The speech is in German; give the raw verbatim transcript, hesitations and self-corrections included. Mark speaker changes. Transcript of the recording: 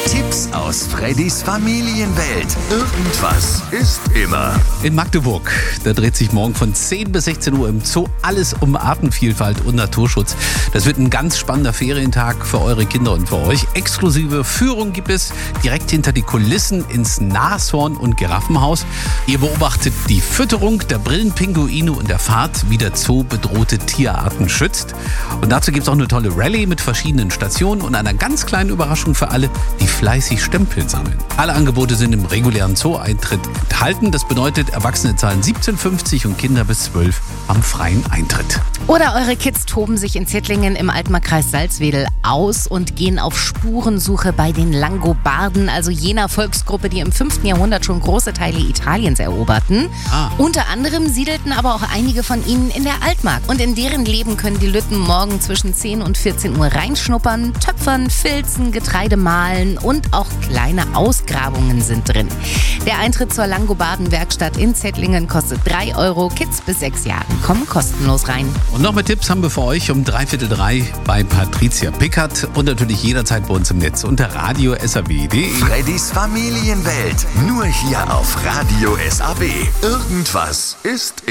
Speaker 1: Tipps aus Freddys Familienwelt. Irgendwas ist immer.
Speaker 2: In Magdeburg, da dreht sich morgen von zehn bis sechzehn Uhr im Zoo alles um Artenvielfalt und Naturschutz. Das wird ein ganz spannender Ferientag für eure Kinder und für euch. Exklusive Führung gibt es direkt hinter die Kulissen ins Nashorn- und Giraffenhaus. Ihr beobachtet die Fütterung der Brillenpinguine und erfahrt, wie der Zoo bedrohte Tierarten schützt. Und dazu gibt es auch eine tolle Rallye mit verschiedenen Stationen und einer ganz kleinen Überraschung für alle, die fleißig Stempel sammeln. Alle Angebote sind im regulären Zoo-Eintritt enthalten. Das bedeutet, Erwachsene zahlen siebzehn fünfzig und Kinder bis zwölf am freien Eintritt.
Speaker 3: Oder eure Kids toben sich in Zittlingen im Altmarkkreis Salzwedel aus und gehen auf Spurensuche bei den Langobarden, also jener Volksgruppe, die im fünften Jahrhundert schon große Teile Italiens eroberten.
Speaker 2: Ah.
Speaker 3: Unter anderem siedelten aber auch einige von ihnen in der Altmark. Und in deren Leben können die Lütten morgen zwischen zehn und vierzehn Uhr reinschnuppern, töpfern, filzen, Getreide mahlen und auch kleine Ausgrabungen sind drin. Der Eintritt zur Langobardenwerkstatt in Zittlingen kostet drei Euro. Kids bis sechs Jahren kommen kostenlos rein.
Speaker 2: Und noch mehr Tipps haben wir für euch um dreiviertel drei bei Patricia Pickert und natürlich jederzeit bei uns im Netz unter radio punkt s a b punkt d e.
Speaker 1: Freddys Familienwelt. Nur hier auf Radio S A B. Irgendwas ist